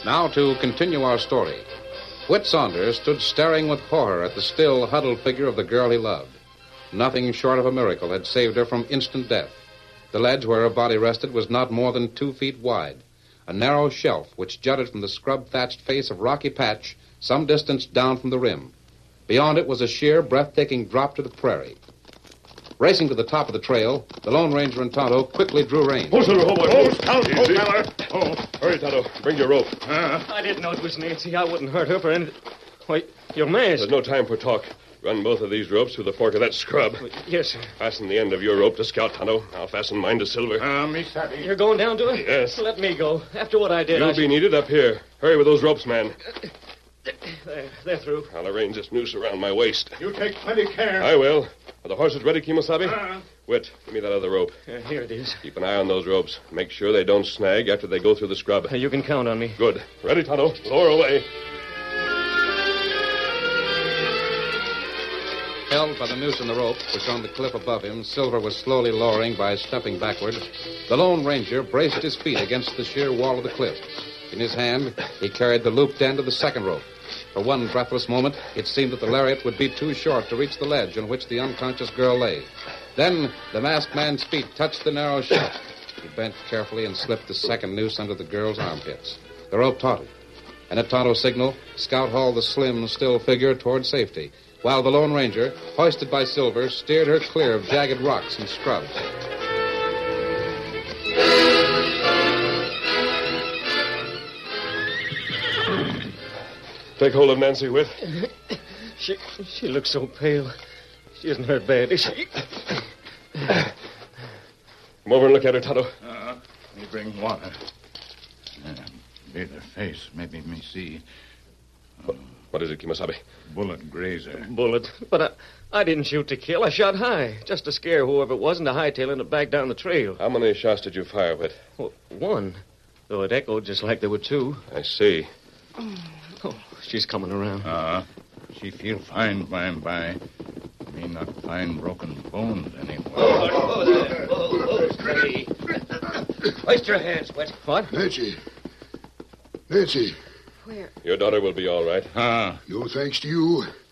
Now to continue our story. Whit Saunders stood staring with horror at the still, huddled figure of the girl he loved. Nothing short of a miracle had saved her from instant death. The ledge where her body rested was not more than 2 feet wide. A narrow shelf which jutted from the scrub-thatched face of Rocky Patch some distance down from the rim. Beyond it was a sheer, breathtaking drop to the prairie. Racing to the top of the trail, the Lone Ranger and Tonto quickly drew rein. Oh, Silver, boy. Oh, Scout, oh, Hurry, Tonto. Bring your rope. I didn't know it was Nancy. I wouldn't hurt her for anything. Why, your mask. There's no time for talk. Run both of these ropes through the fork of that scrub. Yes, sir. Fasten the end of your rope to Scout, Tonto. I'll fasten mine to Silver. Me savvy. You're going down to it? Yes. Let me go. After what I did, You'll be needed up here. Hurry with those ropes, man. They're through. I'll arrange this noose around my waist. You take plenty care. I will. Are the horses ready, Kimosabe? Whit, give me that other rope. Here it is. Keep an eye on those ropes. Make sure they don't snag after they go through the scrub. You can count on me. Good. Ready, Tonto. Lower away. Held by the noose and the rope, which on the cliff above him, Silver was slowly lowering by stepping backward, the Lone Ranger braced his feet against the sheer wall of the cliff. In his hand, he carried the looped end of the second rope. For one breathless moment, it seemed that the lariat would be too short to reach the ledge on which the unconscious girl lay. Then, the masked man's feet touched the narrow shelf. He bent carefully and slipped the second noose under the girl's armpits. The rope tautened, and at Tonto's signal, Scout hauled the slim, still figure toward safety, while the Lone Ranger, hoisted by Silver, steered her clear of jagged rocks and scrubs. Take hold of Nancy, Whit. She looks so pale. She isn't hurt bad, is she? Come over and look at her, Tonto. Let me bring water. Bathe her face. Maybe me see. What is it, Kimosabe? Bullet grazer. Bullet. But I didn't shoot to kill. I shot high, just to scare whoever it was into hightailing it back down the trail. How many shots did you fire, Whit? Well, one. Though it echoed just like there were two. I see. Oh, she's coming around. She feel fine by and by. Me not find broken bones anywhere. Steady. Hoist your hands, Whit. What? Nancy. Where? Your daughter will be all right. No thanks to you.